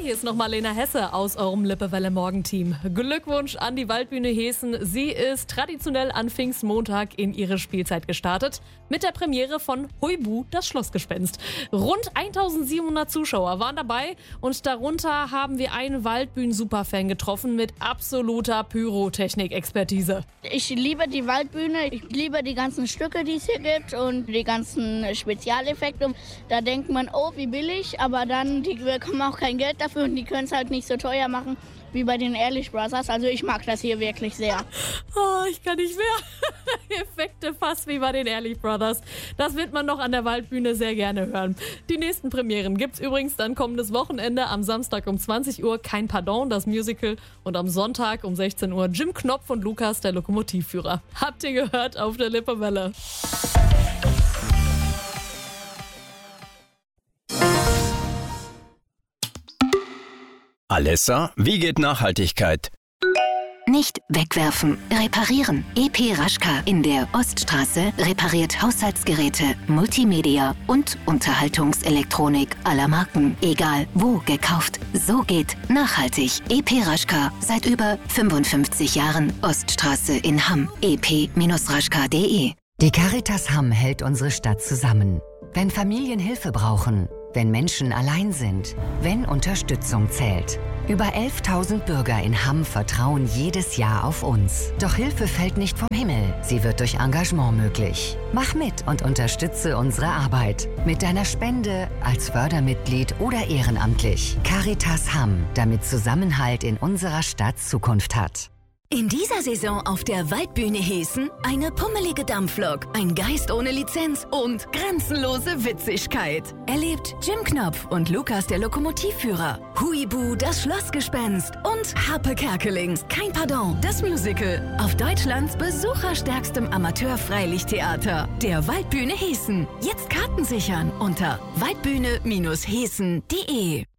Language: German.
hier ist nochmal Lena Hesse aus eurem Lippewelle Morgenteam. Glückwunsch an die Waldbühne Heeßen. Sie ist traditionell an Pfingstmontag in ihre Spielzeit gestartet mit der Premiere von Huibu, das Schlossgespenst. Rund 1700 Zuschauer waren dabei und darunter haben wir einen Waldbühnen-Superfan getroffen mit absoluter Pyrotechnik-Expertise. Ich liebe die Waldbühne, ich liebe die ganzen Stücke, die es hier gibt und die ganzen Spezialeffekte. Da denkt man, oh, wie billig, aber dann, die bekommen auch kein Geld dafür und die können es halt nicht so teuer machen wie bei den Ehrlich Brothers. Also ich mag das hier wirklich sehr. Oh, ich kann nicht mehr. Effekte fast wie bei den Ehrlich Brothers. Das wird man noch an der Waldbühne sehr gerne hören. Die nächsten Premieren gibt's übrigens dann kommendes Wochenende. Am Samstag um 20 Uhr Kein Pardon, das Musical. Und am Sonntag um 16 Uhr Jim Knopf und Lukas, der Lokomotivführer. Habt ihr gehört auf der Lippewelle. Alessa, wie geht Nachhaltigkeit? Nicht wegwerfen, reparieren. EP Raschka in der Oststraße repariert Haushaltsgeräte, Multimedia und Unterhaltungselektronik aller Marken. Egal wo gekauft, so geht nachhaltig. EP Raschka seit über 55 Jahren Oststraße in Hamm. ep-raschka.de. Die Caritas Hamm hält unsere Stadt zusammen. Wenn Familien Hilfe brauchen, wenn Menschen allein sind, wenn Unterstützung zählt. Über 11.000 Bürger in Hamm vertrauen jedes Jahr auf uns. Doch Hilfe fällt nicht vom Himmel, sie wird durch Engagement möglich. Mach mit und unterstütze unsere Arbeit. Mit deiner Spende, als Fördermitglied oder ehrenamtlich. Caritas Hamm, damit Zusammenhalt in unserer Stadt Zukunft hat. In dieser Saison auf der Waldbühne Heeßen eine pummelige Dampflok, ein Geist ohne Lizenz und grenzenlose Witzigkeit. Erlebt Jim Knopf und Lukas, der Lokomotivführer, Huibu, das Schlossgespenst und Harpe Kerkeling, Kein Pardon, das Musical auf Deutschlands besucherstärkstem Amateur-Freilichttheater, der Waldbühne Heeßen. Jetzt Karten sichern unter waldbühne-heeßen.de.